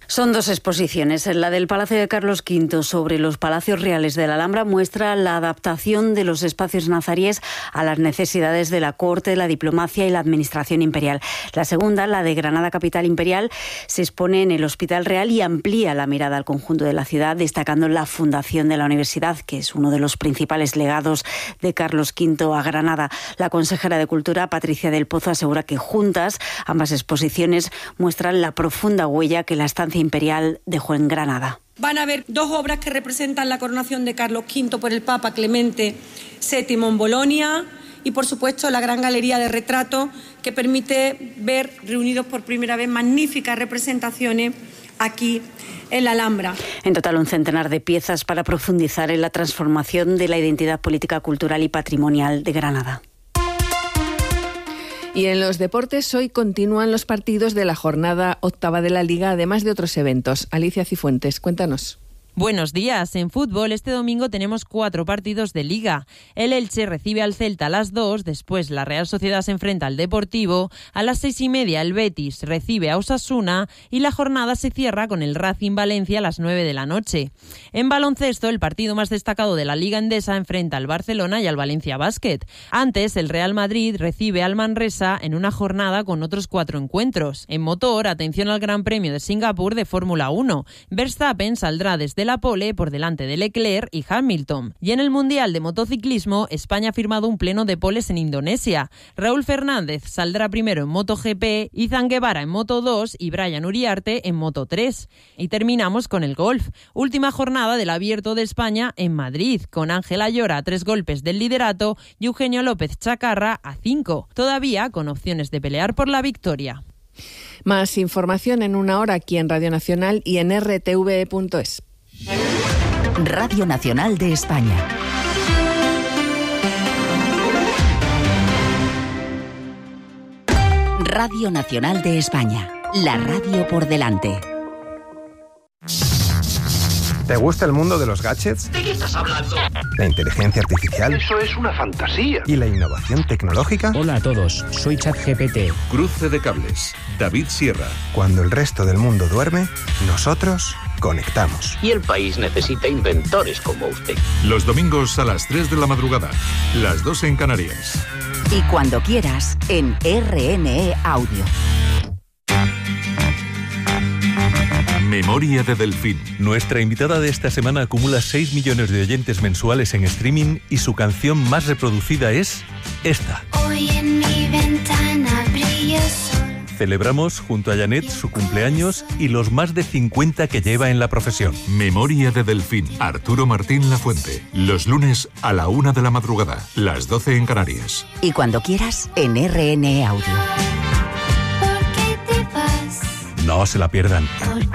Son dos exposiciones. La del Palacio de Carlos V sobre los palacios reales de la Alhambra muestra la adaptación de los espacios nazaríes a las necesidades de la corte, la diplomacia y la administración imperial. La segunda, la de Granada, capital imperial, se expone en el Hospital Real y amplía la mirada al conjunto de la ciudad, destacando la fundación de la universidad, que es uno de los principales legados de Carlos V a Granada. La consejera de Cultura, Patricia del Pozo, asegura que juntas ambas exposiciones muestran la profunda huella que la estancia imperial dejó en Granada. Van a haber dos obras que representan la coronación de Carlos V por el Papa Clemente VII en Bolonia y, por supuesto, la gran galería de retratos que permite ver reunidos por primera vez magníficas representaciones aquí en la Alhambra. En total, un centenar de piezas para profundizar en la transformación de la identidad política, cultural y patrimonial de Granada. Y en los deportes, hoy continúan los partidos de la jornada octava de la Liga, además de otros eventos. Alicia Cifuentes, cuéntanos. Buenos días. En fútbol, este domingo tenemos 4 partidos de Liga. El Elche recibe al Celta a las 2, después la Real Sociedad se enfrenta al Deportivo, a las 6:30 el Betis recibe a Osasuna y la jornada se cierra con el Racing Valencia a las 9 de la noche. En baloncesto, el partido más destacado de la Liga Endesa enfrenta al Barcelona y al Valencia Basket. Antes, el Real Madrid recibe al Manresa en una jornada con otros 4 encuentros. En motor, atención al Gran Premio de Singapur de Fórmula 1. Verstappen saldrá desde la pole por delante de Leclerc y Hamilton. Y en el Mundial de Motociclismo, España ha firmado un pleno de poles en Indonesia. Raúl Fernández saldrá primero en MotoGP, Izan Guevara en Moto2 y Brian Uriarte en Moto3. Y terminamos con el golf. Última jornada del Abierto de España en Madrid, con Ángel Ayora a 3 golpes del liderato y Eugenio López Chacarra a 5, todavía con opciones de pelear por la victoria. Más información en una hora aquí en Radio Nacional y en rtve.es. Radio Nacional de España. Radio Nacional de España. La radio por delante. ¿Te gusta el mundo de los gadgets? ¿De qué estás hablando? ¿La inteligencia artificial? Eso es una fantasía. ¿Y la innovación tecnológica? Hola a todos, soy ChatGPT. Cruce de cables, David Sierra. Cuando el resto del mundo duerme, nosotros conectamos. Y el país necesita inventores como usted. Los domingos a las 3 de la madrugada, las 2 en Canarias. Y cuando quieras, en RNE Audio. Memoria de Delfín. Nuestra invitada de esta semana acumula 6 millones de oyentes mensuales en streaming y su canción más reproducida es esta. Hoy en mi ventana brilla el sol. Celebramos junto a Janet su cumpleaños y los más de 50 que lleva en la profesión. Memoria de Delfín. Arturo Martín Lafuente. Los lunes a la 1 de la madrugada, las 12 en Canarias. Y cuando quieras, en RNE Audio. No se la pierdan.